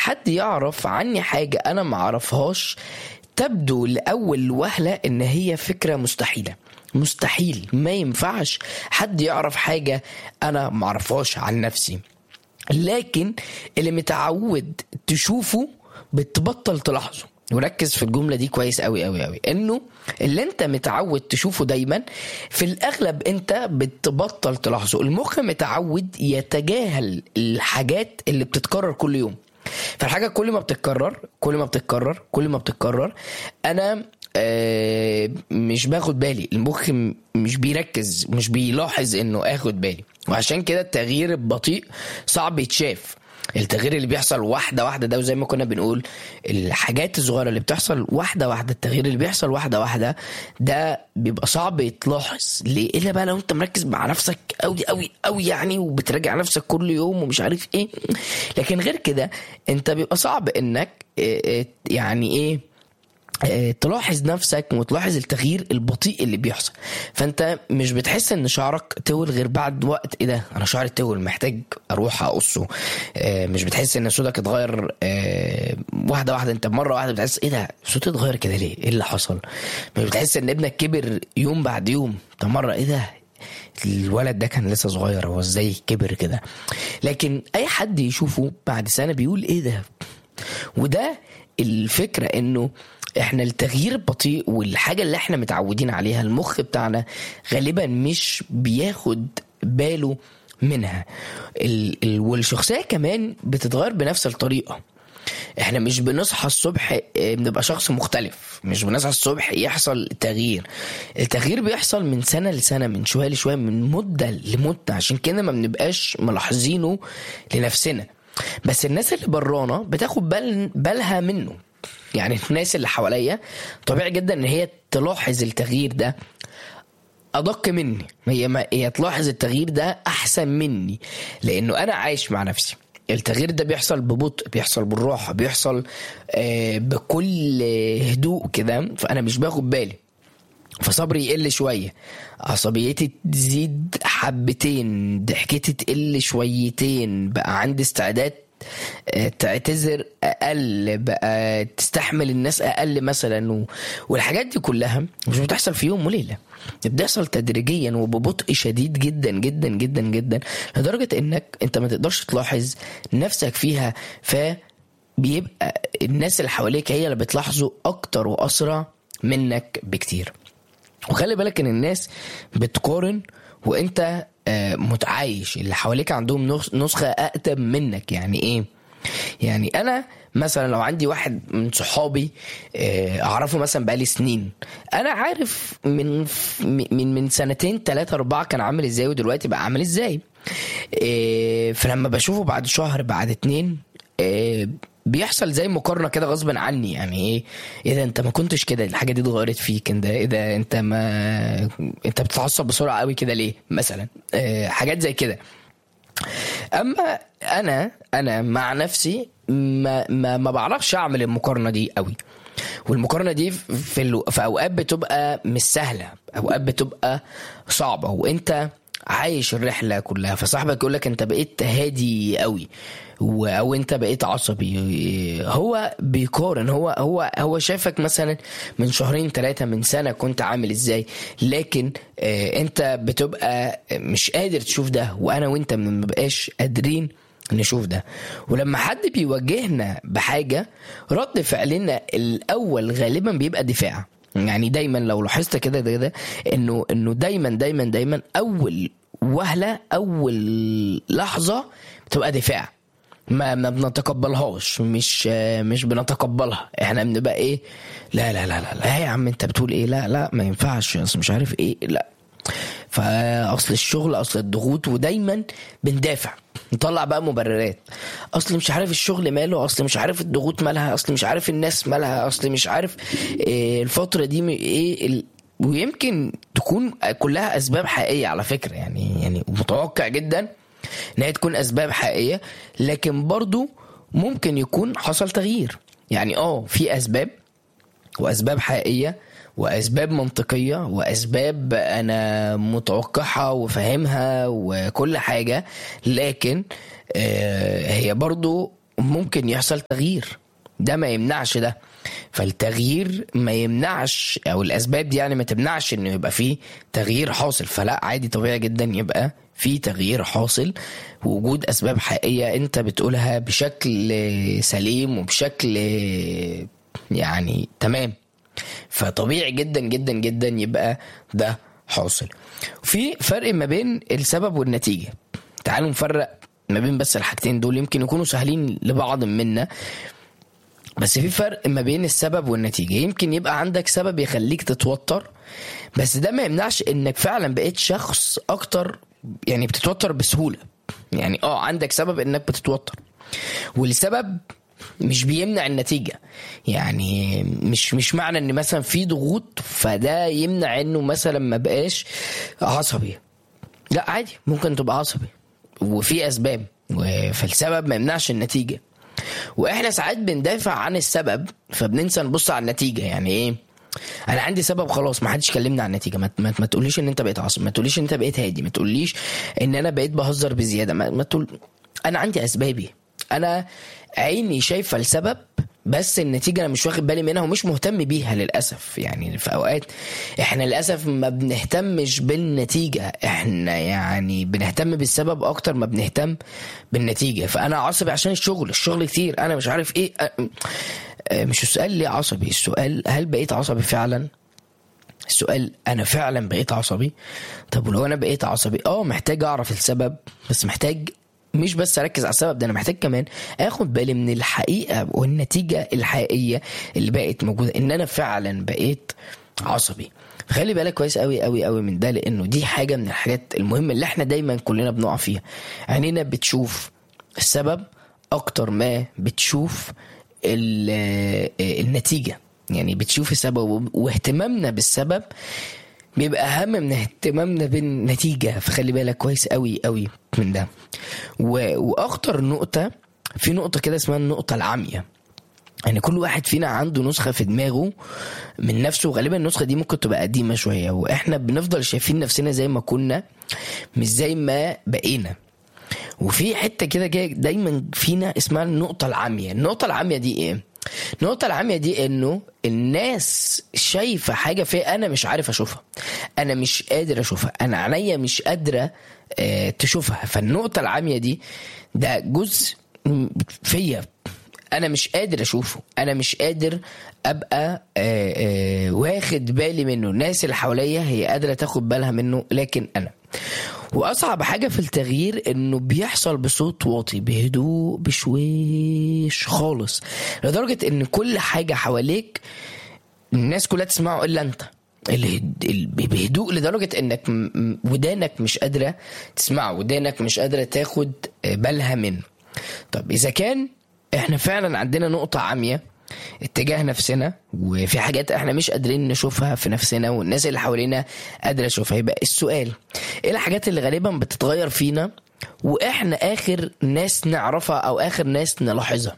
حد يعرف عني حاجة انا معرفهاش تبدو لأول وهلة ان هي فكرة مستحيلة. مستحيل، ما ينفعش حد يعرف حاجة انا معرفهاش عن نفسي. لكن اللي متعود تشوفه بتبطل تلاحظه. وركز في الجملة دي كويس قوي قوي قوي، انه اللي انت متعود تشوفه دايما في الاغلب انت بتبطل تلاحظه. المخ متعود يتجاهل الحاجات اللي بتتكرر كل يوم. فالحاجة كل ما بتتكرر انا مش باخد بالي. المخ مش بيركز، مش بيلاحظ انه اخد بالي. وعشان كده التغيير البطيء صعب يتشاف. التغيير اللي بيحصل واحدة واحدة ده، وزي ما كنا بنقول الحاجات الصغيرة اللي بتحصل واحدة واحدة، التغيير اللي بيحصل واحدة واحدة ده بيبقى صعب يتلاحظ. ليه؟ إلا بقى لو انت مركز مع نفسك قوي قوي قوي يعني، وبتراجع نفسك كل يوم ومش عارف ايه. لكن غير كده انت بيبقى صعب انك يعني ايه تلاحظ نفسك وتلاحظ التغيير البطيء اللي بيحصل. فانت مش بتحس ان شعرك طول غير بعد وقت. ايه ده، انا شعري طول، محتاج اروح اقصه. مش بتحس ان صوتك اتغير واحده واحده. انت مره واحده بتحس ايه ده، صوتي اتغير كده ليه، ايه اللي حصل. مش بتحس ان ابنك كبر يوم بعد يوم. انت مره ايه ده، الولد ده كان لسه صغير، هو ازاي كبر كده. لكن اي حد يشوفه بعد سنه بيقول ايه ده. وده الفكره، انه احنا التغيير البطيء والحاجة اللي احنا متعودين عليها المخ بتاعنا غالبا مش بياخد باله منها. والشخصية كمان بتتغير بنفس الطريقة. احنا مش بنصحى الصبح بنبقى شخص مختلف. مش بنصحى الصبح يحصل تغيير. التغيير بيحصل من سنة لسنة، من شوية لشوية، من مدة لمدة. عشان كده ما بنبقاش ملاحظينه لنفسنا، بس الناس اللي برانا بتاخد بالها منه. يعني الناس اللي حواليا طبيعي جدا ان هي تلاحظ التغيير ده ادق مني. هي تلاحظ التغيير ده احسن مني، لانه انا عايش مع نفسي. التغيير ده بيحصل ببطء، بيحصل بالراحة، بيحصل بكل هدوء كده. فانا مش باخد بالي، فصبري يقل شوية، عصبيتي تزيد حبتين، ضحكتي تقل شويتين، بقى عندي استعداد تعتذر اقل، بقى تستحمل الناس اقل مثلا. والحاجات دي كلها مش بتحصل في يوم وليله، بتحصل تدريجيا وببطء شديد جدا جدا جدا جدا، لدرجه انك انت ما تقدرش تلاحظ نفسك فيها. فبيبقى الناس اللي حواليك هي اللي بتلاحظوا اكتر واسرع منك بكتير. وخلي بالك ان الناس بتقارن وانت متعايش. اللي حواليك عندهم نسخة أقدم منك. يعني إيه؟ يعني أنا مثلا لو عندي واحد من صحابي أعرفه مثلا بقالي سنين، أنا عارف من سنتين 3 4 كان عامل إزاي ودلوقتي بقى عامل إزاي. فلما بشوفه بعد شهر بعد 2 بيحصل زي مقارنة كده غصبا عني. يعني ايه ده، انت ما كنتش كده، الحاجة دي اتغيرت فيك. انت ايه ده، انت بتتعصب بسرعة قوي كده ليه مثلا. حاجات زي كده. اما انا مع نفسي ما بعرفش اعمل المقارنة دي قوي. والمقارنة دي في اوقات بتبقى مش سهلة، اوقات بتبقى صعبة، وانت عايش الرحلة كلها. فصاحبك يقولك انت بقيت هادي قوي او انت بقيت عصبي. هو بيقارن، هو شايفك مثلا من 2 3 من سنة كنت عامل ازاي. لكن انت بتبقى مش قادر تشوف ده، وانا وانت ما بقاش قادرين نشوف ده. ولما حد بيواجهنا بحاجة، رد فعلنا الاول غالبا بيبقى دفاع. يعني دايما لو لاحظت كده انه دايما اول وهلة، اول لحظة بتبقى دفاع. ما بنتقبلهاش، مش بنتقبلها. احنا بنبقى ايه، لا يا عم انت بتقول ايه، لا ما ينفعش، اصل مش عارف ايه، لا فاصل الشغل، اصل الضغوط. ودايما بندافع، نطلع بقى مبررات. اصل مش عارف الشغل ماله، اصل مش عارف الضغوط مالها، اصل مش عارف الناس مالها، اصل مش عارف الفترة دي ايه. ويمكن تكون كلها اسباب حقيقية على فكرة. يعني متوقع جدا ان هي تكون اسباب حقيقية، لكن برضو ممكن يكون حصل تغيير. يعني في اسباب، واسباب حقيقية، واسباب منطقية، واسباب انا متوقعها وفهمها وكل حاجة. لكن هي برضو ممكن يحصل تغيير، ده ما يمنعش ده. فالتغيير ما يمنعش، او الاسباب دي يعني ما تمنعش انه يبقى فيه تغيير حاصل. فلا، عادي طبيعي جدا يبقى في تغيير حاصل، ووجود اسباب حقيقية انت بتقولها بشكل سليم وبشكل يعني تمام. فطبيعي جدا جدا جدا يبقى ده حاصل. في فرق ما بين السبب والنتيجة. تعالوا نفرق ما بين بس الحاجتين دول، يمكن يكونوا سهلين لبعض منا، بس في فرق ما بين السبب والنتيجة. يمكن يبقى عندك سبب يخليك تتوتر، بس ده ما يمنعش انك فعلا بقيت شخص اكتر يعني بتتوتر بسهولة. يعني عندك سبب انك بتتوتر، والسبب مش بيمنع النتيجة. يعني مش معنى ان مثلا في ضغوط فده يمنع انه مثلا ما بقاش عصبي. لا، عادي ممكن تبقى عصبي وفي اسباب، فالسبب ما يمنعش النتيجة. واحنا ساعات بندافع عن السبب فبننسى نبص على النتيجة. يعني ايه؟ انا عندي سبب خلاص، ما حدش كلمنا عن النتيجة. ما تقوليش ان انت بقيت عصبي، ما تقوليش ان انت بقيت هادي، ما تقوليش ان انا بقيت بهزر بزيادة. ما تقول انا عندي اسبابي، انا عيني شايفة السبب بس النتيجة انا مش واخد بالي منها ومش مهتم بيها للأسف. يعني في اوقات احنا للأسف ما بنهتمش بالنتيجة، احنا يعني بنهتم بالسبب اكتر ما بنهتم بالنتيجة. فانا عصبي عشان الشغل كتير، انا مش عارف ايه. مش السؤال ليه عصبي، السؤال هل بقيت عصبي فعلا؟ السؤال انا فعلا بقيت عصبي؟ طب ولو انا بقيت عصبي محتاج اعرف السبب، بس محتاج مش بس اركز على السبب ده، انا محتاج كمان اخد بالي من الحقيقة والنتيجة الحقيقية اللي بقت موجودة، ان انا فعلا بقيت عصبي. خلي بالك كويس قوي قوي قوي من ده، لانه دي حاجة من الحاجات المهمة اللي احنا دايما كلنا بنقع فيها. عينينا بتشوف السبب اكتر ما بتشوف النتيجة. يعني بتشوف السبب، واهتمامنا بالسبب بيبقى أهم من اهتمامنا بالنتيجة. فخلي بالك كويس قوي قوي من ده. وأخطر نقطة، في نقطة كده اسمها النقطة العامية. يعني كل واحد فينا عنده نسخة في دماغه من نفسه، وغالبا النسخة دي ممكن تبقى قديمة شوية، وإحنا بنفضل شايفين نفسنا زي ما كنا مش زي ما بقينا. وفي حتة كده دايما فينا اسمها النقطة العامية. النقطة العامية دي ايه؟ النقطة العامية دي انه الناس شايفة حاجة فيها انا مش عارف اشوفها، انا مش قادر اشوفها، انا عينيا مش قادرة تشوفها. فالنقطة العامية دي ده جزء فيا انا مش قادر اشوفه، انا مش قادر ابقى واخد بالي منه. الناس اللي حواليا هي قادرة تاخد بالها منه، لكن انا. واصعب حاجة في التغيير انه بيحصل بصوت واطي، بهدوء، بشويش خالص، لدرجة ان كل حاجة حواليك الناس كلها تسمعه الا انت. بهدوء لدرجة انك ودانك مش قادرة تسمعه، ودانك مش قادرة تاخد بالها منه. طب اذا كان احنا فعلا عندنا نقطة عامية اتجاه نفسنا، وفي حاجات احنا مش قادرين نشوفها في نفسنا والناس اللي حوالينا قادرة نشوفها، يبقى السؤال ايه الحاجات اللي غالبا بتتغير فينا واحنا اخر ناس نعرفها او اخر ناس نلاحظها؟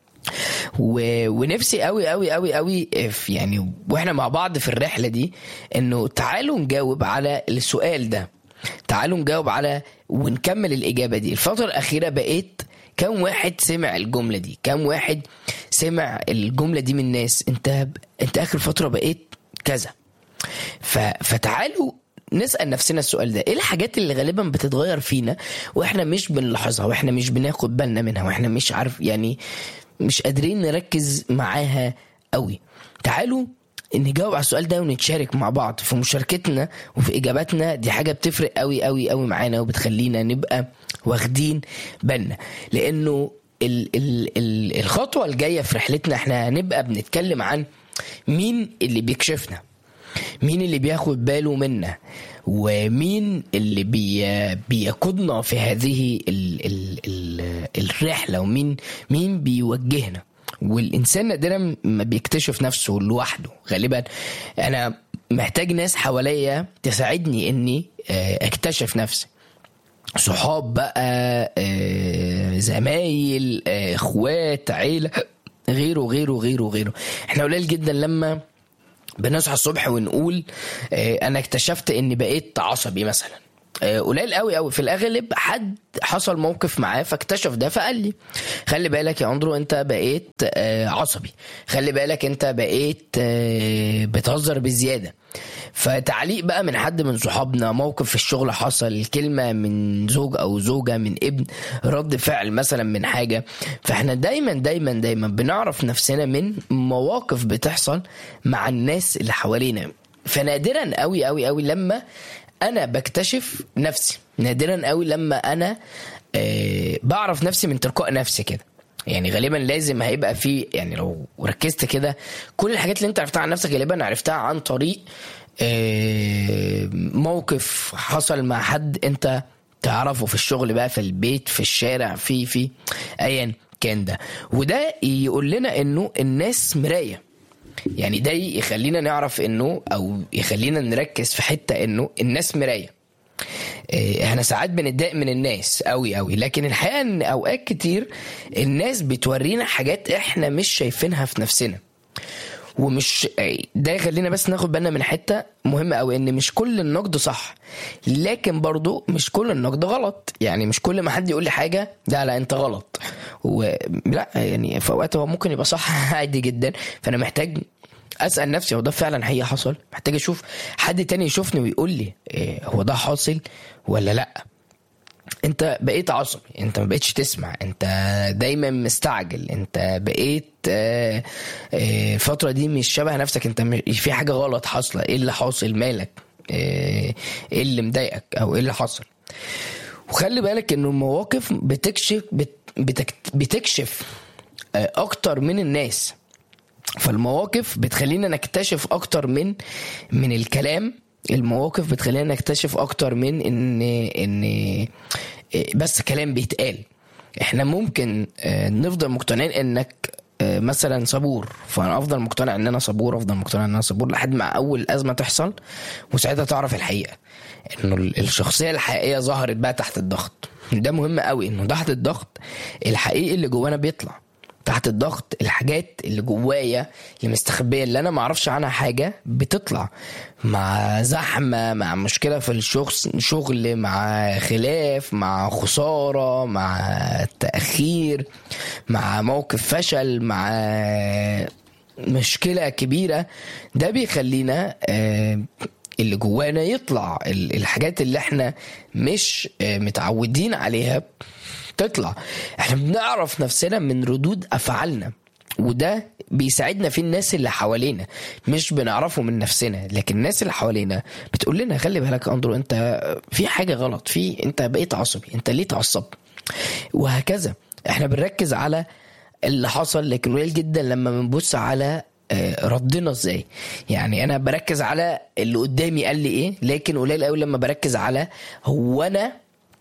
ونفسي قوي قوي قوي قوي يعني واحنا مع بعض في الرحلة دي انه تعالوا نجاوب على السؤال ده، تعالوا نجاوب على ونكمل الإجابة دي. الفترة الأخيرة بقيت كم واحد سمع الجملة دي؟ كم واحد سمع الجملة دي من ناس انت آخر فترة بقيت كذا؟ فتعالوا نسأل نفسنا السؤال ده، ايه الحاجات اللي غالبا بتتغير فينا واحنا مش بنلاحظها واحنا مش بناخد بالنا منها واحنا مش عارف يعني مش قادرين نركز معاها قوي؟ تعالوا نجاوب على السؤال ده ونتشارك مع بعض في مشاركتنا وفي إجاباتنا. دي حاجة بتفرق قوي قوي قوي معانا وبتخلينا نبقى واخدين بالنا، لأنه الخطوة الجاية في رحلتنا احنا هنبقى بنتكلم عن مين اللي بيكشفنا، مين اللي بياخد باله منا، ومين اللي بيقودنا في هذه الرحلة، ومين بيوجهنا. والإنسان نادرا ما بيكتشف نفسه لوحده. غالبا أنا محتاج ناس حواليا تساعدني إني أكتشف نفسي، صحاب بقى، زمايل، اخوات، عيلة، غيره غيره غيره غيره. احنا قليل جدا لما بنصحى الصبح ونقول انا اكتشفت اني بقيت عصبي مثلا. قليل قوي قوي. في الاغلب حد حصل موقف معاه فاكتشف ده فقال لي خلي بالك يا اندرو انت بقيت عصبي، خلي بالك انت بقيت بتهزر بزياده. فتعليق بقى من حد من صحابنا، موقف في الشغل حصل، كلمه من زوج او زوجه، من ابن، رد فعل مثلا من حاجه. فاحنا دايما دايما دايما بنعرف نفسنا من مواقف بتحصل مع الناس اللي حوالينا. فنادرا قوي قوي قوي لما انا بكتشف نفسي، نادرا قوي لما انا بعرف نفسي من تلقاء نفسي كده. يعني غالبا لازم هيبقى في، يعني لو ركزت كده كل الحاجات اللي انت عرفتها عن نفسك غالبا عرفتها عن طريق موقف حصل مع حد انت تعرفه، في الشغل بقى، في البيت، في الشارع، في ايا كان ده. وده يقول لنا انه الناس مراية. يعني ده يخلينا نعرف انه، او يخلينا نركز في حتة انه الناس مراية. احنا ساعات بنتضايق من الناس قوي قوي، لكن الحقيقة ان اوقات كتير الناس بتورينا حاجات احنا مش شايفينها في نفسنا. ومش ده يخلينا بس ناخد بالنا من حتة مهمة قوي، ان مش كل النقد صح، لكن برضو مش كل النقد غلط. يعني مش كل ما حد يقول لي حاجة لا انت غلط، ولا يعني في اوقات هو ممكن يبقى صح عادي جدا. فانا محتاج اسأل نفسي هو ده فعلا حقيقة حصل؟ محتاج اشوف حد تاني يشوفني ويقول لي هو ده حاصل ولا لا. انت بقيت عصبي، انت ما بقيتش تسمع، انت دايما مستعجل، انت بقيت الفترة دي مش شبه نفسك، انت في حاجة غلط حاصلة. ايه اللي حاصل؟ مالك؟ ايه اللي مضايقك او ايه اللي حصل؟ وخلي بالك انه المواقف بتكشف اكتر من الناس. فالمواقف بتخلينا نكتشف اكتر من الكلام. المواقف بتخلينا نكتشف اكتر من ان بس كلام بيتقال. احنا ممكن نفضل مقتنعين انك مثلا صبور، فانا افضل مقتنع ان انا صبور، افضل مقتنع ان انا صبور لحد ما اول ازمه تحصل، وساعتها تعرف الحقيقه انه الشخصيه الحقيقيه ظهرت بقى تحت الضغط. ده مهم قوي، انه تحت الضغط الحقيقي اللي جوانا بيطلع. تحت الضغط الحاجات اللي جوايا اللي مستخبيه، اللي انا ما اعرفش عنها حاجه، بتطلع. مع زحمه، مع مشكله في الشغل، مع خلاف، مع خساره، مع تاخير، مع موقف فشل، مع مشكله كبيره، ده بيخلينا اللي جوانا يطلع. الحاجات اللي احنا مش متعودين عليها تطلع. احنا بنعرف نفسنا من ردود افعالنا، وده بيساعدنا في الناس اللي حوالينا. مش بنعرفه من نفسنا، لكن الناس اللي حوالينا بتقول لنا خلي بالك اندرو انت في حاجة غلط، انت بقيت عصبي، انت ليه تعصب، وهكذا. احنا بنركز على اللي حصل، لكن قليل جدا لما بنبص على ردنا ازاي. يعني انا بركز على اللي قدامي قال لي ايه، لكن قليل قوي لما بركز على هو انا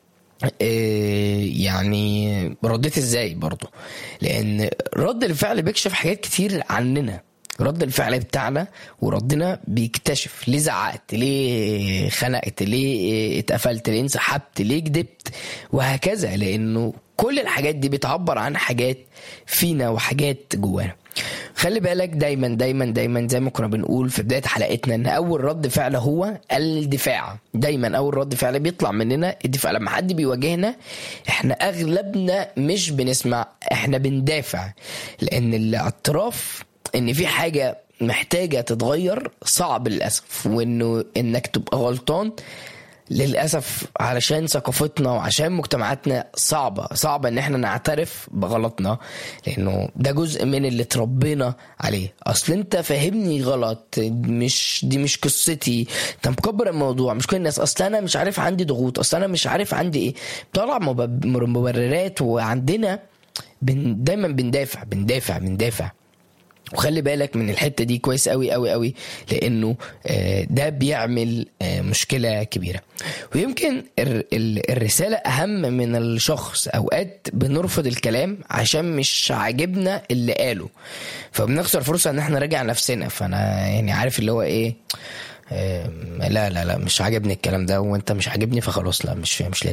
يعني رديت ازاي برضو. لان رد الفعل بيكشف حاجات كتير عننا. رد الفعل بتاعنا وردنا بيكتشف ليه زعقت، ليه خنقت، ليه اتقفلت، ليه انسحبت، ليه كدبت، وهكذا. لانه كل الحاجات دي بتعبر عن حاجات فينا وحاجات جوانا. خلي بالك دايما دايما دايما زي ما كنا بنقول في بداية حلقتنا ان اول رد فعل هو الدفاع. دايما اول رد فعل بيطلع مننا الدفاع. لما حد بيواجهنا احنا اغلبنا مش بنسمع، احنا بندافع. لان الاعتراف ان في حاجة محتاجة تتغير صعب للأسف، وانه انك تبقى غلطان للأسف علشان ثقافتنا وعشان مجتمعاتنا صعبة ان احنا نعترف بغلطنا، لانه ده جزء من اللي تربينا عليه. اصل انت فاهمني غلط، دي مش قصتي، انت مكبر الموضوع، مش كل الناس، اصل انا مش عارف عندي ضغوط، اصل انا مش عارف عندي ايه. طلع مبررات، وعندنا دايما بندافع. وخلي بالك من الحتة دي كويس قوي قوي قوي، لانه ده بيعمل مشكلة كبيرة. ويمكن الرسالة اهم من الشخص. اوقات بنرفض الكلام عشان مش عاجبنا اللي قاله، فبنخسر فرصة ان احنا نراجع نفسنا. فانا يعني عارف اللي هو ايه، لا مش عاجبني الكلام ده، وانت مش عاجبني، فخلاص لا مش لازم.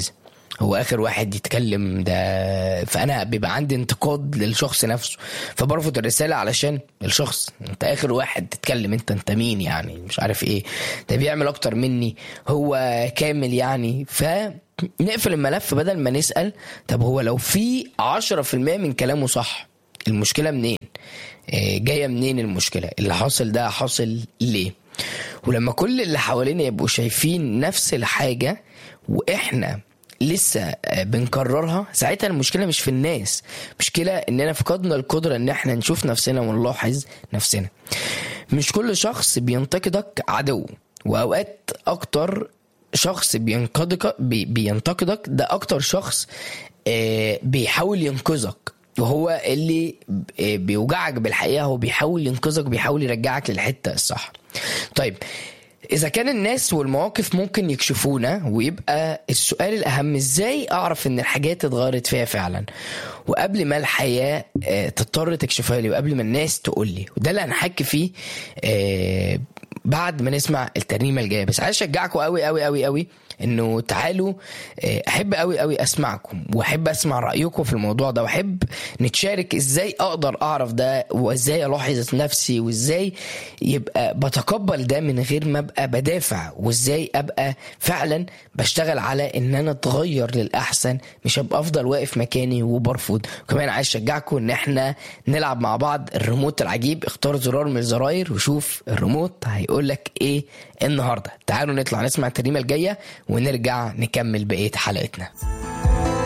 هو اخر واحد يتكلم ده، فانا بيبقى عندي انتقاد للشخص نفسه، فبرفض الرساله علشان الشخص. انت اخر واحد تتكلم، انت مين يعني؟ مش عارف ايه ده، بيعمل اكتر مني، هو كامل يعني. فنقفل الملف بدل ما نسال طب هو لو في 10% من كلامه صح، المشكله منين؟ جايه منين المشكله؟ اللي حاصل ده حاصل ليه؟ ولما كل اللي حوالينا يبقوا شايفين نفس الحاجه واحنا لسه بنكررها، ساعتها المشكلة مش في الناس، مشكلة اننا فقدنا القدرة ان احنا نشوف نفسنا ونلاحظ نفسنا. مش كل شخص بينتقدك عدو، واوقات اكتر شخص بينتقدك ده اكتر شخص بيحاول ينقذك، وهو اللي بيوجعك بالحقيقة، هو بيحاول ينقذك، بيحاول يرجعك للحتة الصح. طيب إذا كان الناس والمواقف ممكن يكشفونا، ويبقى السؤال الأهم إزاي أعرف إن الحاجات اتغيرت فيها فعلا، وقبل ما الحياة تضطر تكشفها لي، وقبل ما الناس تقول لي. وده اللي هنحكي فيه بعد ما نسمع الترنيمة الجاية. بس عايز أشجعكم قوي قوي قوي قوي إنه تعالوا، أحب قوي قوي أسمعكم، وأحب أسمع رأيكم في الموضوع ده، وأحب نتشارك إزاي أقدر أعرف ده، وإزاي ألاحظ نفسي، وإزاي يبقى بتقبل ده من غير ما أبقى بدافع، وإزاي أبقى فعلا بشتغل على إن أنا أتغير للأحسن، مش أبقى أفضل واقف مكاني وبرفض. وكمان عايز أشجعكم إن إحنا نلعب مع بعض الريموت العجيب. اختار زرار من الزراير وشوف الريموت هيقول لك إيه النهاردة. تعالوا نطلع نسمع الترنيمة الجاية ونرجع نكمل بقية حلقتنا.